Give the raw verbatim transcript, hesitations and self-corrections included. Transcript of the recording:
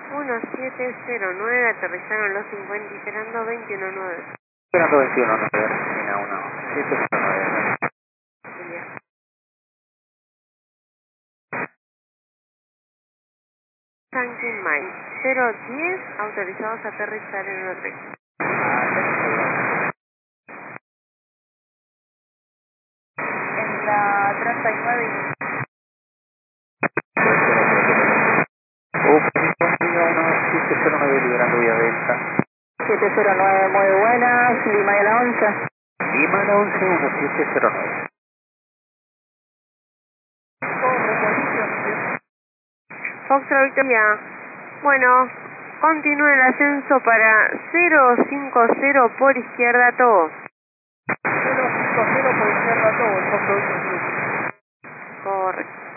uno siete cero nueve, aterrizaron los cincuenta y esperando veintiuno nueve. Esperando veintiuno nueve, Argentina uno siete cero nueve. Tanking Mine, cero diez, autorizados a aterrizar en el hotel. En la treinta y nueve. uno siete cero nueve, liberando vía Delta. siete cero nueve, muy buenas, Lima de la once. Lima la once, uno siete cero nueve. Foxtrot Victoria, bueno, continúa el ascenso para cero cinco cero por izquierda todo. cero cinco cero por izquierda todo, el Foxtrot. Correcto.